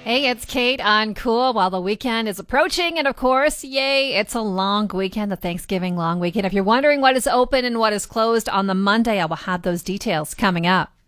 Hey, it's Kate on Cool while the weekend is approaching. And of course, yay, it's a long weekend, the Thanksgiving long weekend. If you're wondering what is open and what is closed on the Monday, I will have those details coming up.